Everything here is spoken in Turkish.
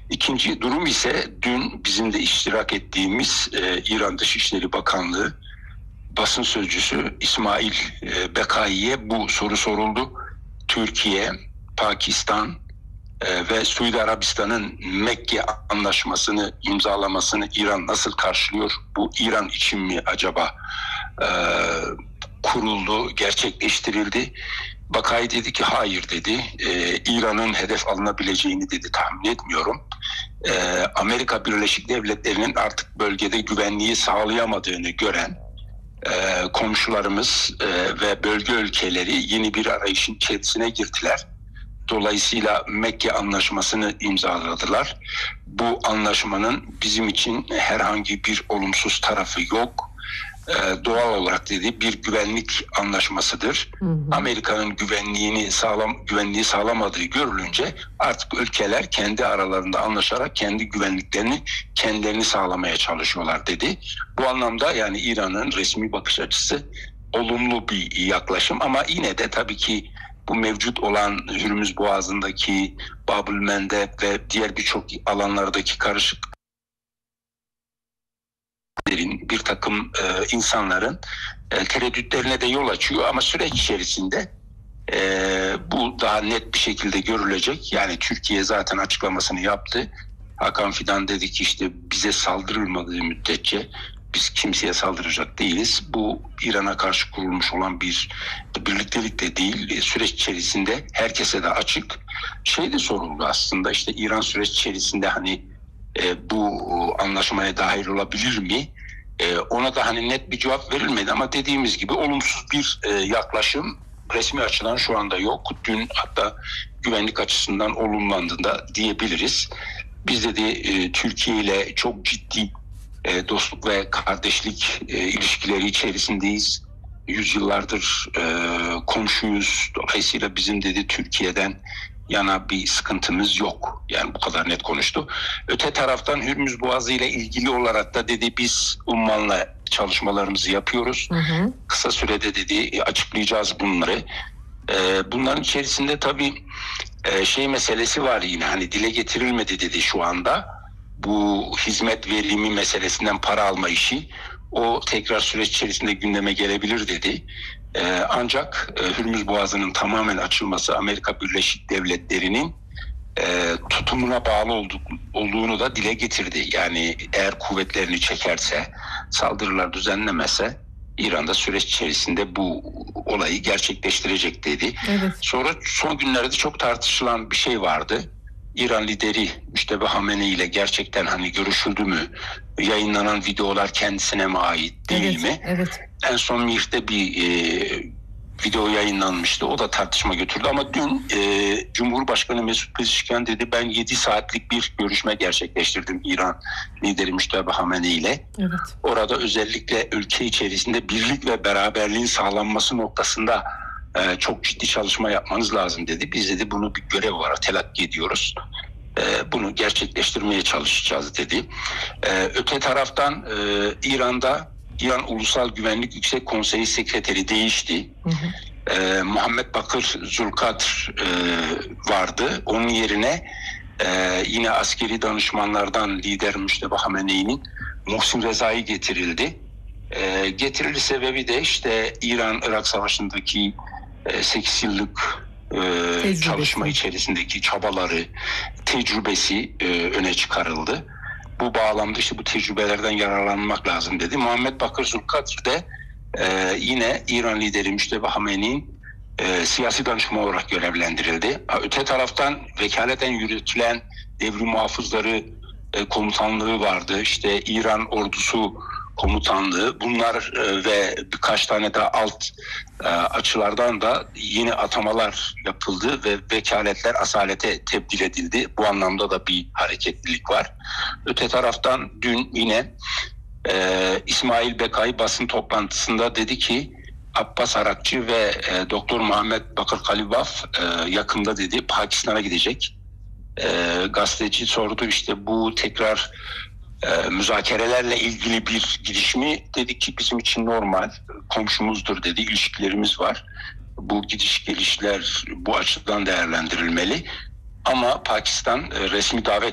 İkinci durum ise dün bizim de iştirak ettiğimiz İran Dışişleri Bakanlığı basın sözcüsü İsmail Bekai'ye bu soru soruldu. Türkiye, Pakistan ve Suudi Arabistan'ın Mekke Anlaşması'nı imzalamasını İran nasıl karşılıyor? Bu İran için mi acaba kuruldu, gerçekleştirildi? Bakai dedi ki hayır dedi. İran'ın hedef alınabileceğini dedi tahmin etmiyorum. Amerika Birleşik Devletleri'nin artık bölgede güvenliği sağlayamadığını gören komşularımız ve bölge ülkeleri yeni bir arayışın içerisine girdiler. Dolayısıyla Mekke Anlaşması'nı imzaladılar. Bu anlaşmanın bizim için herhangi bir olumsuz tarafı yok. Doğal olarak dedi bir güvenlik anlaşmasıdır. Amerika'nın güvenliği sağlamadığı görülünce artık ülkeler kendi aralarında anlaşarak kendi güvenliklerini kendilerini sağlamaya çalışıyorlar dedi. Bu anlamda yani İran'ın resmi bakış açısı olumlu bir yaklaşım ama yine de tabii ki bu mevcut olan Hürmüz Boğazı'ndaki Bab-ül Mendeb ve diğer birçok alanlardaki karışık bir takım insanların tereddütlerine de yol açıyor ama süreç içerisinde bu daha net bir şekilde görülecek. Yani Türkiye zaten açıklamasını yaptı. Hakan Fidan dedi ki işte bize saldırılmadığı müddetçe biz kimseye saldıracak değiliz. Bu İran'a karşı kurulmuş olan bir birliktelik de değil. Süreç içerisinde herkese de açık. Şey de soruldu aslında işte İran süreç içerisinde hani bu anlaşmaya dahil olabilir mi? Ona da hani net bir cevap verilmedi ama dediğimiz gibi olumsuz bir yaklaşım resmi açıdan şu anda yok. Dün hatta güvenlik açısından olumlandığında diyebiliriz. Biz de Türkiye ile çok ciddi dostluk ve kardeşlik ilişkileri içerisindeyiz. Yüzyıllardır komşuyuz. Dolayısıyla bizim dedi Türkiye'den yana bir sıkıntımız yok. Yani bu kadar net konuştu. Öte taraftan Hürmüz Boğazı ile ilgili olarak da dedi biz Umman'la çalışmalarımızı yapıyoruz. Kısa sürede dedi açıklayacağız bunları. Bunların içerisinde tabii şey meselesi var yine hani dile getirilmedi dedi şu anda. Bu hizmet verimi meselesinden para alma işi o tekrar süreç içerisinde gündeme gelebilir dedi. Ancak Hürmüz Boğazı'nın tamamen açılması Amerika Birleşik Devletleri'nin tutumuna bağlı olduğunu da dile getirdi. Yani eğer kuvvetlerini çekerse, saldırılar düzenlemese İran'da süreç içerisinde bu olayı gerçekleştirecek dedi. Evet. Sonra son günlerde çok tartışılan bir şey vardı. İran lideri Müşteba Hamenei ile gerçekten hani görüşüldü mü? Yayınlanan videolar kendisine mi ait değil mi? Evet. En son Mir'de bir video yayınlanmıştı. O da tartışma götürdü ama dün Cumhurbaşkanı Mesut Pezeshkian dedi ben 7 saatlik bir görüşme gerçekleştirdim İran lideri Müşteba Hamenei ile. Evet. Orada özellikle ülke içerisinde birlik ve beraberliğin sağlanması noktasında çok ciddi çalışma yapmanız lazım dedi. Biz dedi bunu bir görev olarak telakki ediyoruz. Bunu gerçekleştirmeye çalışacağız dedi. Öte taraftan İran Ulusal Güvenlik Yüksek Konseyi Sekreteri değişti. Muhammed Bakır Zulkadr vardı. Onun yerine yine askeri danışmanlardan lider Müşteba Hamenei'nin Muhsin Rezai getirildi. Getirildi sebebi de işte İran-Irak Savaşı'ndaki 8 yıllık çalışma içerisindeki çabaları, tecrübesi öne çıkarıldı. Bu bağlamda işte bu tecrübelerden yararlanmak lazım dedi. Muhammed Bakır Zulkadr de yine İran lideri Müşteba Hamenei'nin siyasi danışman olarak görevlendirildi. Öte taraftan vekaleten yürütülen devrim muhafızları komutanlığı vardı. İşte İran ordusu komutanlığı bunlar ve birkaç tane daha alt açılardan da yeni atamalar yapıldı ve vekaletler asalete tebdil edildi. Bu anlamda da bir hareketlilik var. Öte taraftan dün yine İsmail Bekai basın toplantısında dedi ki Abbas Arakçı ve Doktor Muhammed Bakır Kalibaf yakında dedi Pakistan'a gidecek. Gazeteci sordu işte bu tekrar müzakerelerle ilgili bir gidiş mi? Dedi ki bizim için normal, komşumuzdur dedi, ilişkilerimiz var. Bu gidiş gelişler bu açıdan değerlendirilmeli. Ama Pakistan resmi davet